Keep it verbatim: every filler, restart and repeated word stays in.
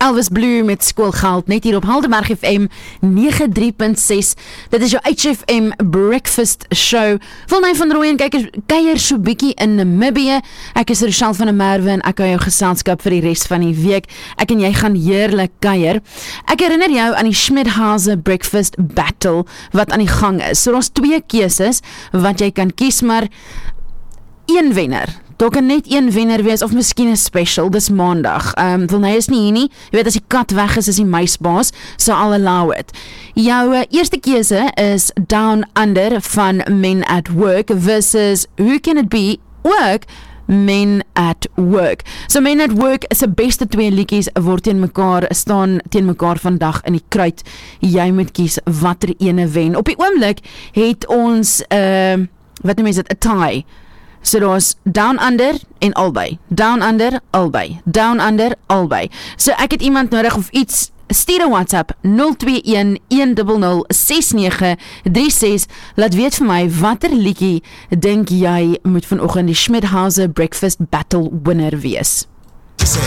Elvis Blue met skoolgeld, net hier op Helderberg F M nege drie punt ses. Dit is jou H F M Breakfast Show. Wilnay van Rooyen, kyk, kuier so bietjie in Namibië. Ek is Rochelle van der Merwe en ek hou jou geselskap vir die res van die week. Ek en jy gaan heerlik kuier. Ek herinner jou aan die Schmidhauser Breakfast Battle wat aan die gang is. So daar's twee keuses wat jy kan kies, maar een wenner. Daar kan net een wenner wees, of miskien een special, dis maandag. Um, Wilnay is nie hier nie, jy weet as die kat weg is, is die muisbaas, so I'll allow it. Jou uh, eerste keuse is Down Under van Men at Work versus Who Can It Be Work? Men at Work. So Men at Work is die beste twee liedjies word teen mekaar, staan teen mekaar vandag in die kruit. Jy moet kies watter ene wen. Op die oomblik het ons, uh, wat noem is dit, 'n tie. So daar's Down Under en albei. Down Under, albei. Down Under, albei. So ek het iemand nodig of iets, stuur 'n WhatsApp nul twee een een nul nul ses nege drie ses. Laat weet vir my watter liedjie dink jy moet vanoggend die Schmidhauser Breakfast Battle winner wees.